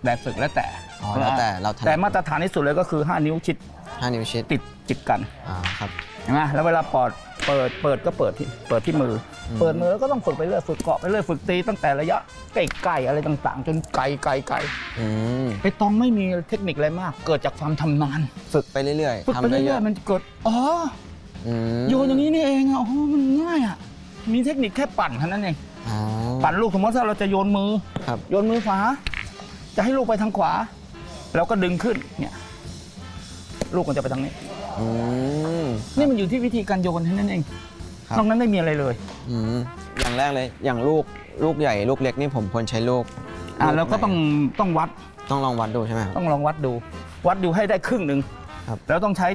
แบบฝึกแล้วแต่แล้วแต่เราแต่มาตรฐานที่สุดเลยก็คือ5 นิ้วชิด 5 นิ้วชิดติดกันครับเห็นไหมแล้วเวลาเปิดก็เปิดที่มือเปิดมือแล้วก็ต้องฝึกไปเรื่อยฝึกเกาะไปเรื่อยฝึกตีตั้งแต่ระยะใกล้ๆอะไรต่างๆ จนไกลไปตองไม่มีเทคนิคอะไรมาก เกิดจากความชำนาญฝึกไปเรื่อยๆฝึกไปเรื่อยๆมันเกิดโยนอย่างนี้นี่เองโอ้โหมันง่ายมีเทคนิคแค่ปั่นเท่านั้นเองปั่นลูกสมมติถ้าเราจะโยนมือโยนมือขวาจะให้ลูกไปทางขวาแล้วก็ดึงขึ้นเนี่ยลูกมันจะไปทางนี้นี่มันอยู่ที่วิธีการโยนเท่านั้นเองนอกนั้นไม่มีอะไรเลยอย่างแรกเลยอย่างลูกใหญ่ลูกเล็กนี่ผมควรใช้ลูกแล้วก็ต้องวัดต้องลองวัดดูใช่ไหมครับต้องลองวัดดูให้ได้ครึ่งหนึ่งแล้วต้องใช้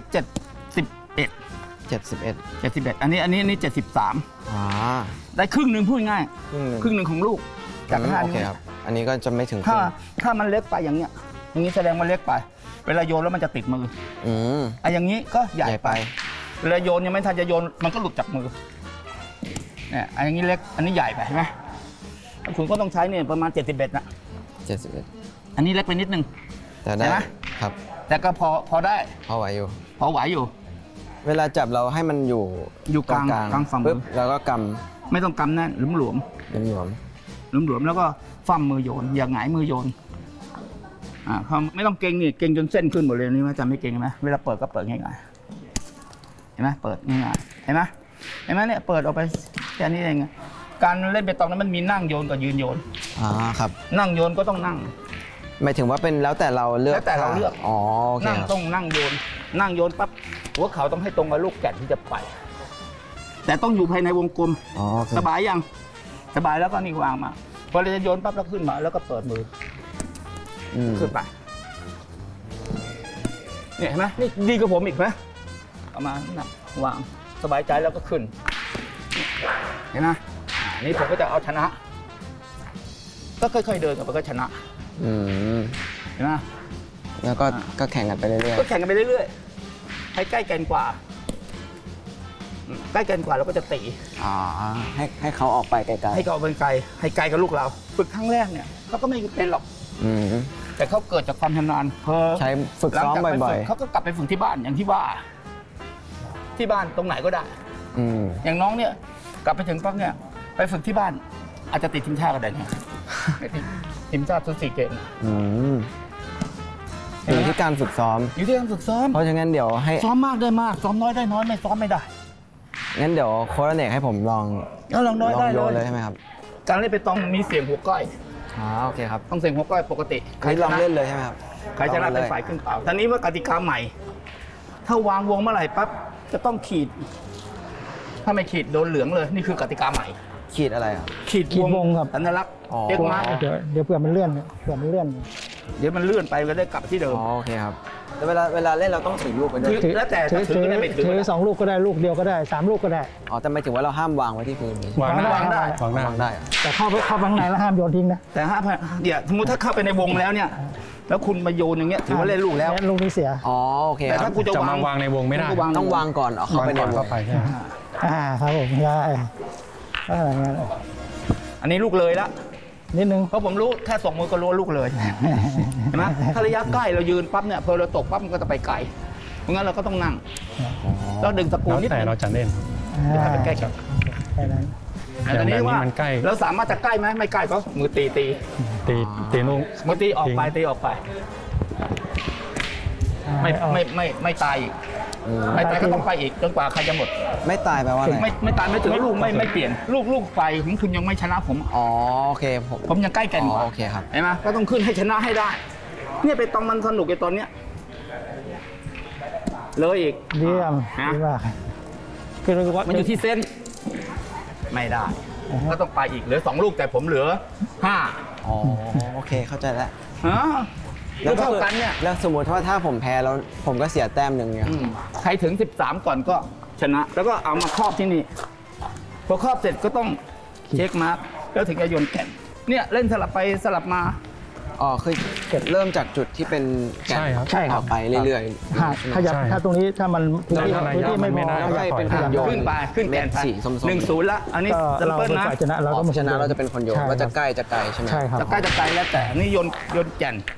71อันนี้73ได้ครึ่งหนึ่งพูดง่ายครึ่งหนึ่งของลูกจาก5 นิ้วครับอันนี้ก็จะไม่ถึงถ้ามันเล็กไปอย่างนี้แสดงมันเล็กไปเวลาโยนแล้วมันจะติดมืออย่างนี้ก็ใหญ่ไปเวลาโยนยังไม่ทันจะโยนมันก็หลุดจากมือเนี่ยอย่างนี้เล็กอันนี้ใหญ่ไปใช่ไหมคุณก็ต้องใช้เนี่ยประมาณ71นะ 71 อันนี้เล็กไปนิดนึงแต่ได้ครับแต่ก็พอได้พอไหวอยู่เวลาจับเราให้มันอยู่กลางฝ่ามือแล้วก็กำไม่ต้องกำแน่นหลวมแล้วก็ฝ่ามือโยนอย่าหงายมือโยนเขาไม่ต้องเก่งนี่เก่งจนเส้นขึ้นหมดเลยนี่ว่าจะไม่เก่งไหมเวลาเปิดก็เปิดง่ายๆเห็นไหมเปิดง่ายๆเห็นไหมเนี่ยเปิดออกไปแค่นี้เองการเล่นเปตองนั้นมันมีนั่งโยนกับยืนโยนครับนั่งโยนก็ต้องนั่งหมายถึงว่าเป็นแล้วแต่เราเลือกนั่งต้องนั่งโยนปั๊บหัวเข่าต้องให้ตรงกับลูกแก่นที่จะไปแต่ต้องอยู่ภายในวงกลมสบายยังสบายแล้วก็นี่วางมาพอเราจะโยนปั๊บแล้วขึ้นมาแล้วก็เปิดมือขึ้นไปเนี่ยเห็นไหมนี่ดีกว่าผมอีกไหมเอามาหนักวางสบายใจแล้วก็ขึ้นเห็นไหมนี่ผมก็จะเอาชนะก็ค่อยๆเดินกับมันก็ชนะเห็นไหมแล้วก็แข่งกันไปเรื่อยๆให้ใกล้กันกว่าเราก็จะตีให้เขาออกไปไกลๆให้เขาออกไปไกลให้ไกลกับลูกเราฝึกครั้งแรกเนี่ยเขาก็ไม่เป็นหรอกแต่เขาเกิดจากความชำนาญใช้ฝึกซ้อมบ่อยๆเขาก็กลับไปฝึกที่บ้านอย่างที่ว่าที่บ้านตรงไหนก็ได้อย่างน้องเนี่ยกลับไปถึงปั๊บเนี่ยไปฝึกที่บ้านอาจจะติดทีมชาติก็ได้เนี่ยทีมชาติทุก4 เกมอยู่ที่การฝึกซ้อมเพราะฉะนั้นเดี๋ยวให้ซ้อมมากได้มากซ้อมน้อยได้น้อยไม่ซ้อมไม่ได้งั้นเดี๋ยวโค้ชเนกให้ผมลองน้อยได้เลยใช่ไหมครับการเล่นเปตองมีเสียงหัวก้อยโอเคครับต้องเสียงหัวก้อยปกติใครลองเล่นเลยใช่ไหมครับใครชนะเป็นฝ่ายขึ้นเปล่าตอนนี้ว่ากติกาใหม่ถ้าวางวงเมื่อไหร่ปั๊บจะต้องขีดถ้าไม่ขีดโดนเหลืองเลยนี่คือกติกาใหม่ขีดอะไรขีดวงครับสัญลักษณ์เรียกมาเดี๋ยวเผื่อมันเลื่อนเดี๋ยวมันเลื่อนไปก็ได้กลับที่เดิมโอเคครับแต่เวลาเล่นเราต้องถือลูกไปด้วยแล้วแต่ถือ2 ลูกก็ได้ลูกเดียวก็ได้3 ลูกก็ได้แต่ไม่ถึงว่าเราห้ามวางไว้ที่พื้นวางได้แต่เข้าข้างในแล้วห้ามโยนทิ้งนะแต่เดี๋ยวสมมติถ้าเข้าไปในวงแล้วเนี่ยแล้วคุณมาโยนอย่างเงี้ยถือว่าเล่นลูกแล้วลูกนี้เสียโอเคแต่ถ้ากูจะวางในวงไม่ได้ต้องวางก่อนเอาเข้าไปในวงครับผมได้อะไรเงี้ยอันนี้ลูกเลยละนิดนึงเพราะผมรู้แค่ส่งมือก็รู้ลูกเลยเห็นไหมถ้าระยะใกล้เรายืนปั๊บเนี่ยพอเราตกปั๊บมันก็จะไปไกลเพราะงั้นเราก็ต้องนั่งแล้วดึงสกูนิดแต่เราจะเล่นถ้าเป็นใกล้กันแต่นี้ว่าเราสามารถจะใกล้ไหมไม่ใกล้ก็มือตีลูกมือตีออกไปไม่ตายอีกไม่ตายก็ต้องไปอีกจนกว่าใครจะหมดไม่ตายแปลว่าอะไรไม่ตายไม่ถึงลูกไม่เปลี่ยนลูกไฟของคุณยังไม่ชนะผมโอเคผมยังใกล้กันกว่าโอเคครับเห็นไหมก็ต้องขึ้นให้ชนะให้ได้เนี่ยไปตองมันสนุกไอ้ตอนเนี้ยเลยอีกเยี่ยมดีมากคือมันอยู่ที่เส้นไม่ได้ก็ต้องไปอีกเหลือ2 ลูกแต่ผมเหลือ5 โอเคเข้าใจแล้วแล้วเท่ากันเนี่ยแล้วสมมติว่าถ้าผมแพ้แล้วผมก็เสียแต้ม1เนี่ยใครถึง13ก่อนก็ชนะแล้วก็เอามาครอบที่นี่พอครอบเสร็จก็ต้องเช็คมาร์กแล้วถึงจะโยนแก่นเนี่ยเล่นสลับไปสลับมาคือเริ่มจากจุดที่เป็นแก่นต่อไปเรื่อยๆขยับถ้าตรงนี้ถ้ามันพื้นที่ไม่พอก็เป็นคนโยนขึ้นไปขึ้นแก่นสี 1-0ละอันนี้เราเป็นฝ่ายชนะเราก็ชนะเราจะเป็นคนโยนว่าจะใกล้ใช่ไหมใช่ครับจะใกล้แล้วแต่นี่โยนแก่น